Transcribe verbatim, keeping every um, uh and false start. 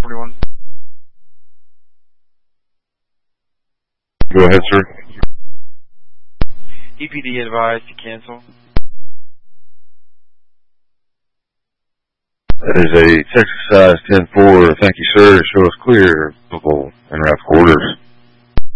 forty-one. Go ahead, sir. E P D advised to cancel. That is a Texas size ten four. Thank you, sir. Show us clear. Football and route quarters.